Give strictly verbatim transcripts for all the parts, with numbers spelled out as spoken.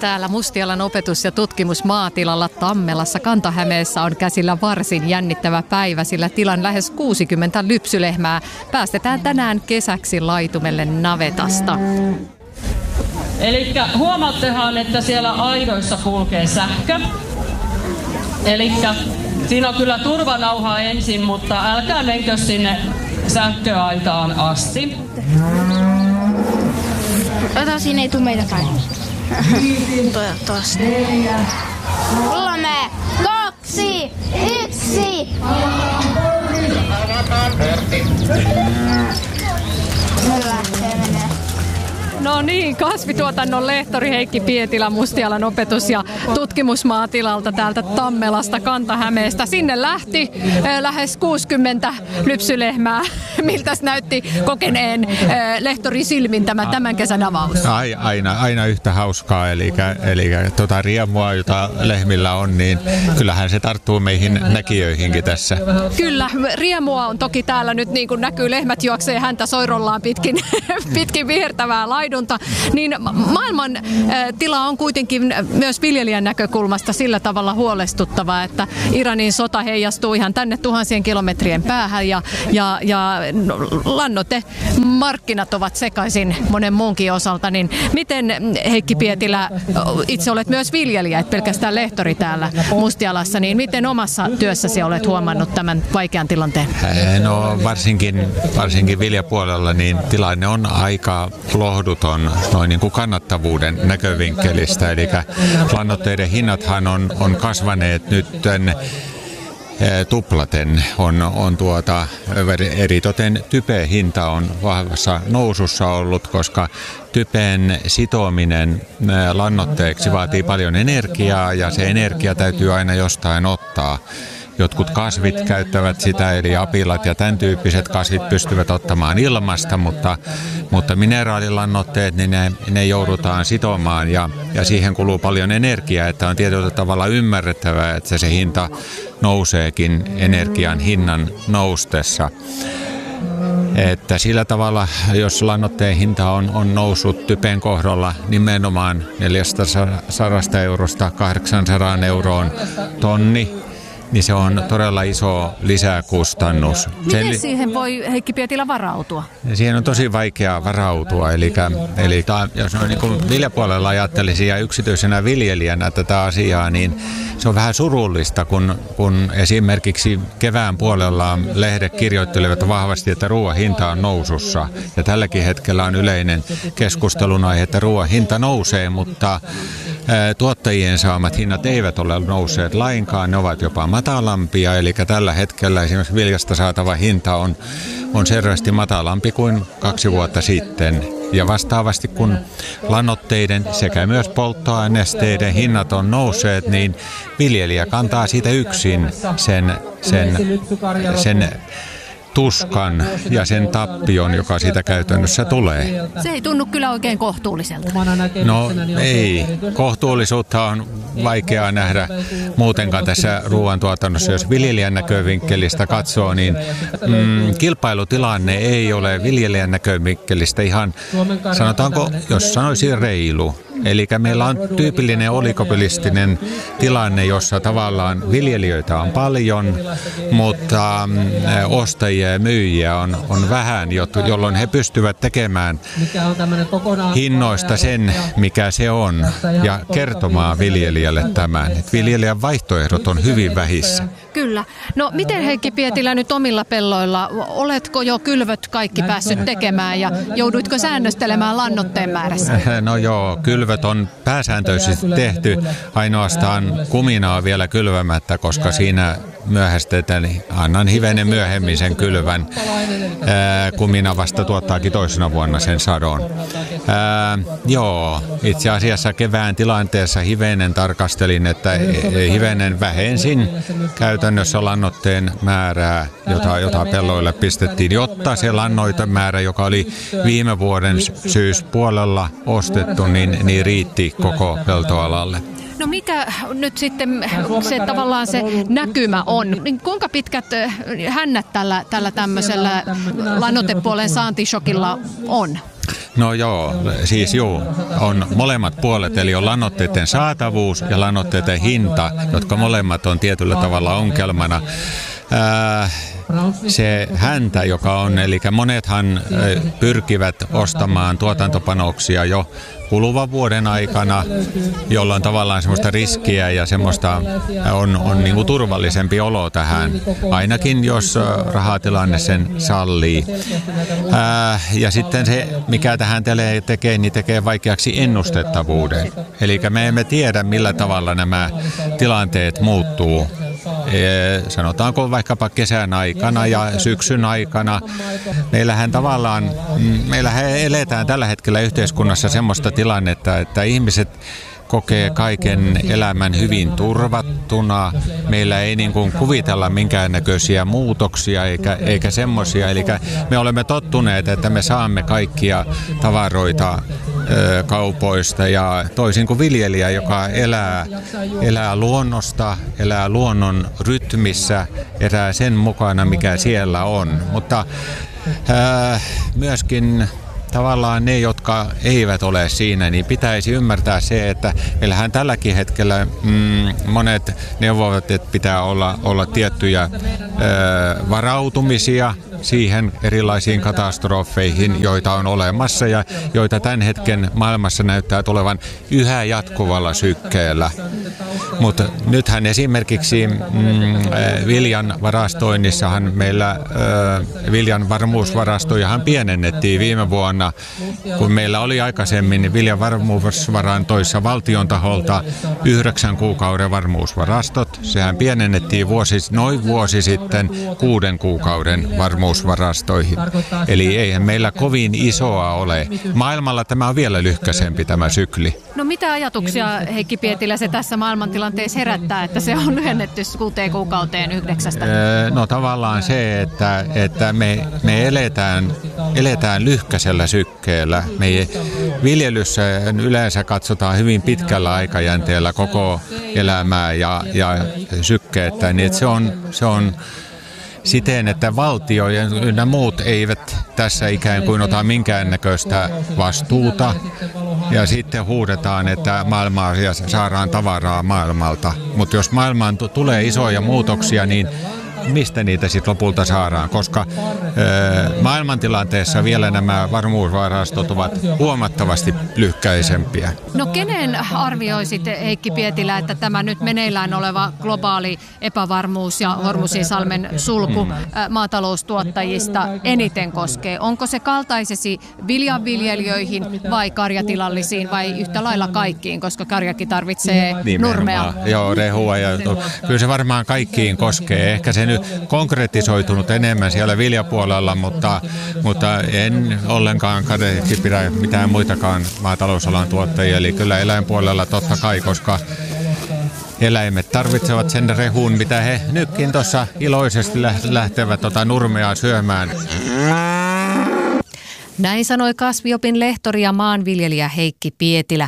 Täällä Mustialan opetus- ja tutkimusmaatilalla Tammelassa Kanta-Hämeessä on käsillä varsin jännittävä päivä, sillä tilan lähes kuusikymmentä lypsylehmää päästetään tänään kesäksi laitumelle navetasta. Eli huomaattehan, että siellä aidoissa kulkee sähkö. Eli siinä on kyllä turvanauha ensin, mutta älkää menkö sinne sähköaitaan asti. Ota, siinä ei tule meitä päin. Toivottavasti. Kolme, kaksi, yksi. Hyvä, se menee. No niin, kasvituotannon lehtori Heikki Pietilä Mustialan opetus- ja tutkimusmaatilalta täältä Tammelasta Kanta-Hämeestä. Sinne lähti äh, lähes kuusikymmentä lypsylehmää. Miltäs näytti kokeneen äh, lehtori silmin tämä tämän kesän avaus? Aina, aina yhtä hauskaa, eli, eli tuota riemua, jota lehmillä on, niin kyllähän se tarttuu meihin näkijöihinkin tässä. Kyllä, riemua on toki täällä nyt, niin kuin näkyy, lehmät juoksee häntä soirollaan pitkin, pitkin vihertävää laidunta. Niin maailman äh, tila on kuitenkin myös viljelijän näkökulmasta sillä tavalla huolestuttava, että Iranin sota heijastuu ihan tänne tuhansien kilometrien päähän ja, ja, ja lannoitemarkkinat ovat sekaisin monen muunkin osalta. Niin miten, Heikki Pietilä, itse olet myös viljelijä, et pelkästään lehtori täällä Mustialassa, niin miten omassa työssäsi olet huomannut tämän vaikean tilanteen? No varsinkin, varsinkin viljapuolella niin tilanne on aika lohduton noin niin kuin kannattavuuden näkövinkkelistä. Eli lannoitteiden hinnathan on, on kasvaneet nyt tuplaten. On, on tuota, eritoten typen hinta on vahvassa nousussa ollut, koska typen sitominen lannoitteeksi vaatii paljon energiaa ja se energia täytyy aina jostain ottaa. Jotkut kasvit käyttävät sitä, eli apilat ja tämän tyyppiset kasvit pystyvät ottamaan ilmasta, mutta, mutta mineraalilannoitteet, niin ne, ne joudutaan sitomaan ja, ja siihen kuluu paljon energiaa, että on tietyllä tavalla ymmärrettävää, että se hinta nouseekin energian hinnan noustessa. Että sillä tavalla, jos lannoitteen hinta on, on noussut typen kohdalla nimenomaan neljästäsadasta eurosta kahdeksaansataan euroon tonni, niin se on todella iso lisäkustannus. Miten Sen, siihen voi Heikki Pietilä varautua? Siihen on tosi vaikea varautua. Eli, eli ta, jos on niin kuin viljapuolella ajattelisi ja yksityisenä viljelijänä tätä asiaa, niin se on vähän surullista, kun, kun esimerkiksi kevään puolella lehdet kirjoittelevat vahvasti, että ruoan hinta on nousussa. Ja tälläkin hetkellä on yleinen keskustelun aihe, että ruoan hinta nousee, mutta tuottajien saamat hinnat eivät ole nousseet lainkaan, ne ovat jopa matalampia, eli tällä hetkellä esimerkiksi viljasta saatava hinta on, on selvästi matalampi kuin kaksi vuotta sitten. Ja vastaavasti kun lannoitteiden sekä myös polttoainesteiden hinnat on nousseet, niin viljelijä kantaa siitä yksin sen, sen, sen tuskan ja sen tappion, joka siitä käytännössä tulee. Se ei tunnu kyllä oikein kohtuulliselta. No ei. Kohtuullisuutta on vaikeaa nähdä muutenkaan tässä ruoantuotannossa. Jos viljelijän näkövinkkelistä katsoo, niin mm, kilpailutilanne ei ole viljelijän näkövinkkelistä ihan, sanotaanko, jos sanoisin reilu. Eli meillä on tyypillinen oligopolistinen tilanne, jossa tavallaan viljelijöitä on paljon, mutta ostajia ja myyjiä on, on vähän, jolloin he pystyvät tekemään hinnoista sen, mikä se on, ja kertomaan viljelijälle tämän. Että viljelijän vaihtoehdot on hyvin vähissä. Kyllä. No miten, Heikki Pietilä, nyt omilla pelloilla, oletko jo kylvöt kaikki päässyt tekemään ja jouduitko säännöstelemään lannoitteen määrässä? No joo, kylvöt on pääsääntöisesti tehty, ainoastaan kumina on vielä kylvämättä, koska siinä myöhästetään, annan hivenen myöhemmin sen kylvän. Ää, kumina vasta tuottaakin toisena vuonna sen sadon. Ää, joo, itse asiassa kevään tilanteessa hivenen tarkastelin, että hivenen vähensin käytännössä lannoitteen määrää, jota, jota pelloille pistettiin, jotta se lannoitemäärä, joka oli viime vuoden syyspuolella ostettu, niin, niin riitti koko peltoalalle. No mikä nyt sitten se tavallaan se näkymä on? Niin kuinka pitkät hännät tällä, tällä tämmöisellä lannoitepuolen saantishokilla on? No joo, siis joo, on molemmat puolet, eli on lannoitteiden saatavuus ja lannoitteiden hinta, jotka molemmat on tietyllä tavalla ongelmana. Ää, se häntä, joka on, eli monethan pyrkivät ostamaan tuotantopanoksia jo kuluvan vuoden aikana, jolloin tavallaan semmoista riskiä ja semmoista on, on niin kuin turvallisempi olo tähän, ainakin jos rahatilanne sen sallii. Ää, ja sitten se, mikä tähän tekee, niin tekee vaikeaksi ennustettavuuden. Eli me emme tiedä, millä tavalla nämä tilanteet muuttuu. Sanotaanko vaikkapa kesän aikana ja syksyn aikana. Meillähän tavallaan, meillähän eletään tällä hetkellä yhteiskunnassa semmoista tilannetta, että ihmiset kokee kaiken elämän hyvin turvattuna. Meillä ei niin kuin kuvitella minkäännäköisiä muutoksia eikä, eikä semmoisia. Eli me olemme tottuneet, että me saamme kaikkia tavaroita ö, kaupoista ja toisin kuin viljelijä, joka elää, elää luonnosta, elää luonnon rytmissä, elää sen mukana, mikä siellä on. Mutta ö, myöskin tavallaan ne, jotka eivät ole siinä, niin pitäisi ymmärtää se, että meillähän tälläkin hetkellä mm, monet neuvovat, että pitää olla, olla tiettyjä ö, varautumisia siihen erilaisiin katastrofeihin, joita on olemassa ja joita tämän hetken maailmassa näyttää tulevan yhä jatkuvalla sykkeellä. Mutta nythän esimerkiksi mm, viljan varastoinnissahan meillä ö, viljan varmuusvarastojahan pienennettiin viime vuonna, kun meillä oli aikaisemmin viljan varmuusvarantoissa valtion taholta yhdeksän kuukauden varmuusvarastot. Sehän pienennettiin vuosi, noin vuosi sitten kuuden kuukauden varmuusvarastoihin. Eli eihän meillä kovin isoa ole. Maailmalla tämä on vielä lyhkäisempi tämä sykli. No mitä ajatuksia, Heikki Pietilä, se tässä maailmantilanteessa herättää, että se on lyhennetty kuuteen kuukauteen yhdeksästä? No tavallaan se, että, että me, me eletään, eletään lyhkäisellä sykkeellä. Me viljelyssä yleensä katsotaan hyvin pitkällä aikajänteellä koko elämää ja, ja sykkeettä, niin että se on, se on siten, että valtio ja muut eivät tässä ikään kuin ota minkäännäköistä vastuuta ja sitten huudetaan, että maailmaa saadaan tavaraa maailmalta. Mutta jos maailmaan t- tulee isoja muutoksia, niin mistä niitä sitten lopulta saadaan, koska ö, maailmantilanteessa vielä nämä varmuusvarastot ovat huomattavasti lyhkäisempiä. No kenen arvioisit, Heikki Pietilä, että tämä nyt meneillään oleva globaali epävarmuus ja Hormuzinsalmen sulku mm. maataloustuottajista eniten koskee? Onko se kaltaisesi viljanviljelijöihin vai karjatilallisiin vai yhtä lailla kaikkiin, koska karjakin tarvitsee nurmea? Joo, rehua ja kyllä se varmaan kaikkiin koskee. Ehkä se nyt konkretisoitunut enemmän siellä viljapuolella, mutta, mutta en ollenkaan kadeeksi pidä mitään muitakaan maatalousalan tuottajia. Eli kyllä eläinpuolella totta kai, koska eläimet tarvitsevat sen rehun, mitä he nytkin tuossa iloisesti lähtevät tota nurmea syömään. Näin sanoi kasviopin lehtori ja maanviljelijä Heikki Pietilä.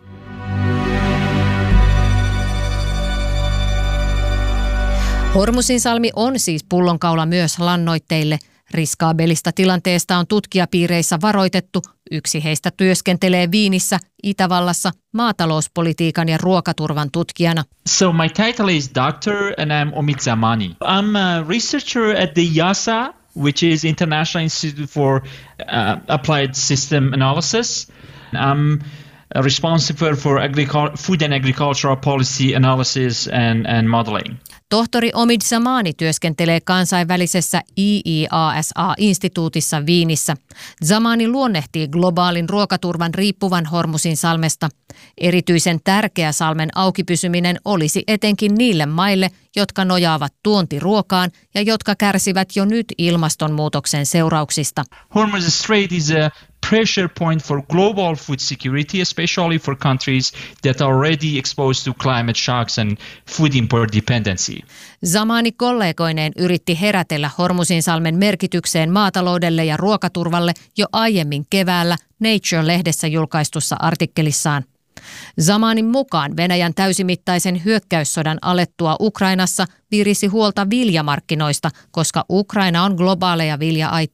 Hormuzinsalmi on siis pullonkaula myös lannoitteille. Riskaabelista tilanteesta on tutkijapiireissä varoitettu. Yksi heistä työskentelee Wienissä, Itävallassa, maatalouspolitiikan ja ruokaturvan tutkijana. So my title is doctor and I'm Omid Zamani. I'm a researcher at the I A S A, which is International Institute for uh, Applied System Analysis. I'm responsible for agricul- food and agricultural policy analysis and, and modeling. Tohtori Omid Zamani työskentelee kansainvälisessä I I A S A-instituutissa Wienissä. Zamani luonnehtii globaalin ruokaturvan riippuvan Hormuzinsalmesta. Erityisen tärkeä salmen auki pysyminen olisi etenkin niille maille, jotka nojaavat tuontiruokaan ja jotka kärsivät jo nyt ilmastonmuutoksen seurauksista. Hormuz Strait is a pressure point for global food security, especially for countries that are already exposed to climate shocks and food import dependency. Zamani kollegoineen yritti herätellä Hormuzinsalmen merkitykseen maataloudelle ja ruokaturvalle jo aiemmin keväällä Nature-lehdessä julkaistussa artikkelissaan. Zamanin mukaan Venäjän täysimittaisen hyökkäyssodan alettua Ukrainassa virisi huolta viljamarkkinoista, koska Ukraina on globaaleja vilja-aittoja.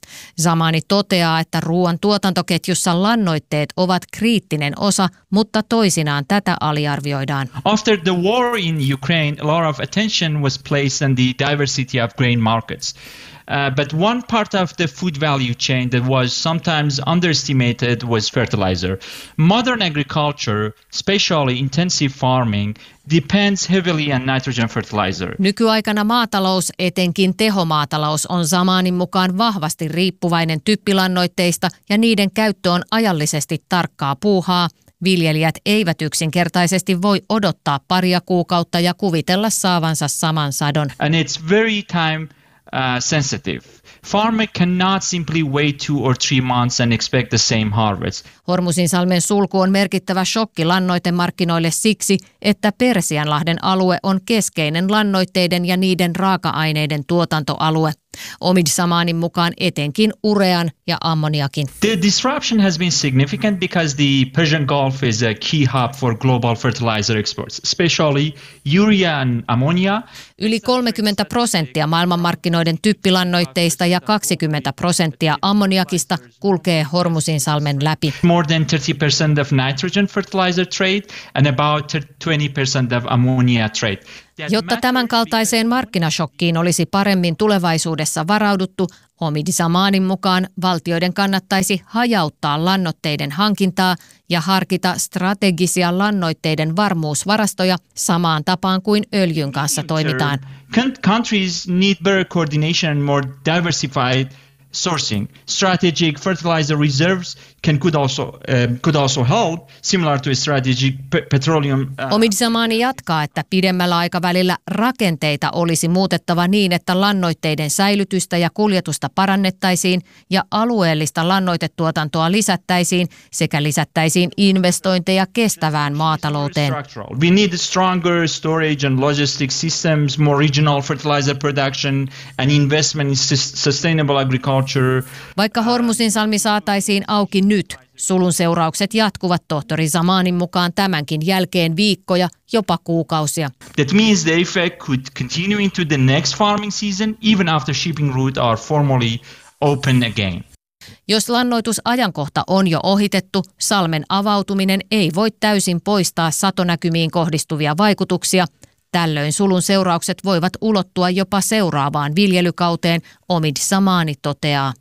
Zamani toteaa, että ruoan tuotantoketjussa lannoitteet ovat kriittinen osa, mutta toisinaan tätä aliarvioidaan. After the war in Ukraine, a lot of attention was placed on the diversity of grain markets. Uh, but one part of the food value chain that was sometimes underestimated was fertilizer. Modern agriculture, especially intensive farming, depends heavily on nitrogen fertilizer. Nykyaikana maatalous, etenkin tehomaatalous, on Zamanin mukaan vahvasti riippuvainen typpilannoitteista ja niiden käyttö on ajallisesti tarkkaa puuhaa. Viljelijät eivät yksinkertaisesti voi odottaa paria kuukautta ja kuvitella saavansa saman sadon. And it's very time Uh, sensitive. Farmer cannot simply wait two or three months and expect the same harvest. Hormuzinsalmen sulku on merkittävä shokki lannoitemarkkinoille siksi, että Persianlahden alue on keskeinen lannoitteiden ja niiden raaka-aineiden tuotantoalue. Omid Zamanin mukaan etenkin urean ja ammoniakin. The disruption has been significant because the Persian Gulf is a key hub for global fertilizer exports, especially urea and ammonia. Yli kolmekymmentä prosenttia maailmanmarkkinoiden typpilannoitteista ja kaksikymmentä prosenttia ammoniakista kulkee Hormuzinsalmen läpi. More than thirty percent of nitrogen fertilizer trade and about twenty percent of ammonia trade. Jotta tämän kaltaiseen markkinashokkiin olisi paremmin tulevaisuudessa varauduttu, Omid Zamanin mukaan valtioiden kannattaisi hajauttaa lannoitteiden hankintaa ja harkita strategisia lannoitteiden varmuusvarastoja samaan tapaan kuin öljyn kanssa toimitaan. Countries need better coordination and more diversified sourcing. Strategic fertilizer reserves can could also uh, could also help, similar to strategic pe- petroleum. Uh, Omid Zamani jatkaa, että pidemmällä aikavälillä rakenteita olisi muutettava niin, että lannoitteiden säilytystä ja kuljetusta parannettaisiin ja alueellista lannoitetuotantoa lisättäisiin sekä lisättäisiin investointeja kestävään maatalouteen. We need stronger storage and logistics systems, more regional fertilizer production and investment in sustainable agriculture. Vaikka Hormuzinsalmi saataisiin auki nyt, sulun seuraukset jatkuvat tohtori Zamanin mukaan tämänkin jälkeen viikkoja, jopa kuukausia. That means the effect could continue into the next farming season even after shipping routes are formally open again. Jos lannoitusajankohta on jo ohitettu, salmen avautuminen ei voi täysin poistaa satonäkymiin kohdistuvia vaikutuksia. Tällöin sulun seuraukset voivat ulottua jopa seuraavaan viljelykauteen, Omid Zamani toteaa.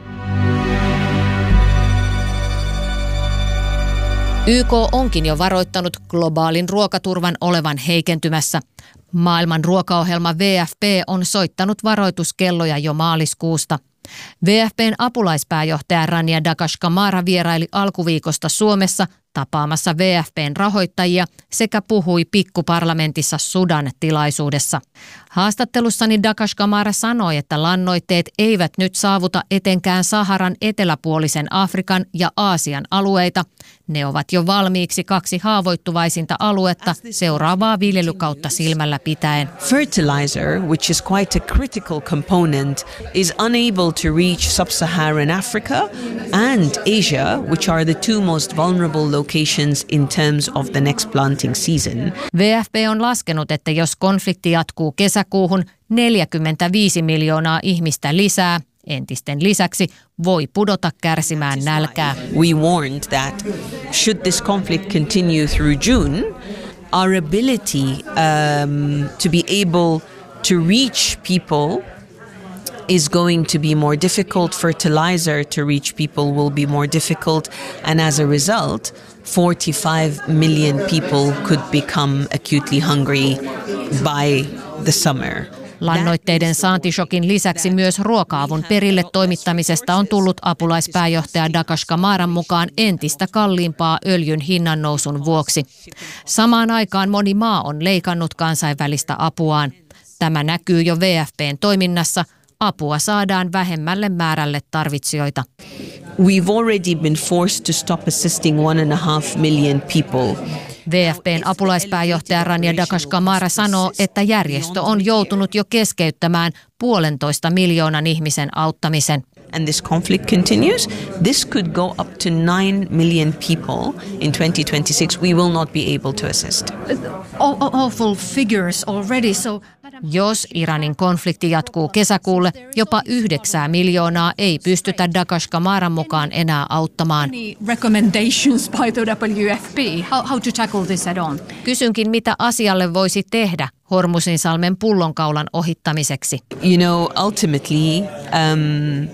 Y K onkin jo varoittanut globaalin ruokaturvan olevan heikentymässä. Maailman ruokaohjelma W F P on soittanut varoituskelloja jo maaliskuusta. W F P:n apulaispääjohtaja Rania Dakashkamara vieraili alkuviikosta Suomessa tapaamassa W F P:n rahoittajia sekä puhui pikkuparlamentissa Sudan tilaisuudessa. Haastattelussani Dakashkamara sanoi, että lannoitteet eivät nyt saavuta etenkään Saharan eteläpuolisen Afrikan ja Aasian alueita. Ne ovat jo valmiiksi kaksi haavoittuvaisinta aluetta seuraavaa viljelykautta silmällä pitäen. Fertilizer, which is quite a critical component, is unable to reach sub-Saharan Africa and Asia, which are the two most vulnerable locations in terms of the next planting season. W F P on laskenut, että jos konflikti jatkuu kesäkuuhun, neljäkymmentäviisi miljoonaa ihmistä lisää entisten lisäksi voi pudota kärsimään nälkää. We warned that should this conflict continue through June, our ability um, to be able to reach people is going to be more difficult. Fertilizer to reach people will be more difficult, and as a result, forty-five million people could become acutely hungry by the summer. Lannoitteiden saantishokin lisäksi myös ruoka-avun perille toimittamisesta on tullut apulaispääjohtaja Dakashkamaran mukaan entistä kalliimpaa öljyn hinnannousun vuoksi. Samaan aikaan moni maa on leikannut kansainvälistä apuaan. Tämä näkyy jo W F P:n toiminnassa. Apua saadaan vähemmälle määrälle tarvitsijoita. We've already been forced to stop assisting one and a half million people. W F P:n apulaispääjohtaja Rania Dakashkamara sanoo, että järjestö on joutunut jo keskeyttämään puolentoista miljoonan ihmisen auttamisen. And this conflict continues, this could go up to nine million people in twenty twenty-six. We will not be able to assist. Awful figures already, so... Jos Iranin konflikti jatkuu kesäkuulle, jopa yhdeksää miljoonaa ei pystytä Dakash Kamaran mukaan enää auttamaan. Recommendations by the W F P how, how to tackle this head on? Kysynkin, mitä asialle voisi tehdä Hormuzinsalmen pullonkaulan ohittamiseksi. You know, ultimately, um,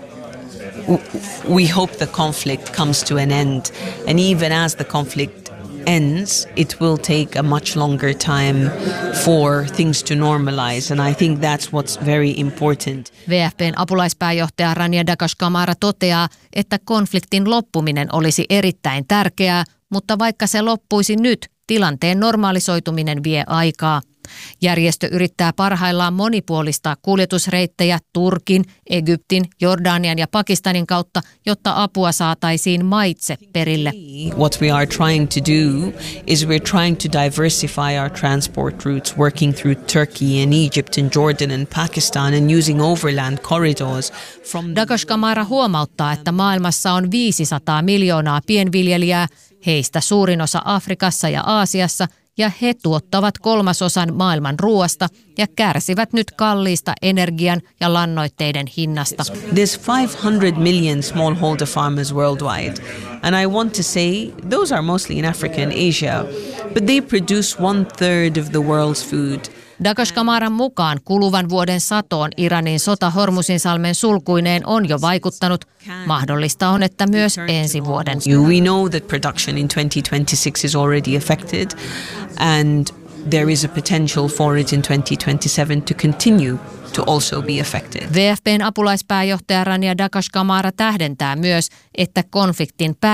we hope the conflict comes to an end. And even as the conflict ends, it will take a much longer time for things to normalize. And I think that's what's very important. W F P:n apulaispääjohtaja Rania Dakash Kamara toteaa, että konfliktin loppuminen olisi erittäin tärkeää, mutta vaikka se loppuisi nyt, tilanteen normalisoituminen vie aikaa. Järjestö yrittää parhaillaan monipuolistaa kuljetusreittejä Turkin, Egyptin, Jordanian ja Pakistanin kautta, jotta apua saataisiin maitse perille. What we are trying to do is we're trying to diversify our transport routes, working through Turkey and Egypt and Jordan and Pakistan and using overland corridors from... Dakash Kamara huomauttaa, että maailmassa on viisisataa miljoonaa pienviljelijää, heistä suurin osa Afrikassa ja Aasiassa, ja he tuottavat kolmasosan maailman ruoasta ja kärsivät nyt kalliista energian ja lannoitteiden hinnasta. There's five hundred million smallholder farmers worldwide, and I want to say those are mostly in Africa and Asia, but they produce one third of the world's food. Dakash Kamaran mukaan kuluvan vuoden satoon Iranin sota Hormuzinsalmen sulkuineen on jo vaikuttanut. Mahdollista on, että myös ensi vuoden. We know that production in twenty twenty-six is already affected and there is a potential for it in twenty twenty-seven to continue to also be affected. W F P:n apulaispääjohtaja Rania Dakash Kamara tähdentää myös, että konfliktin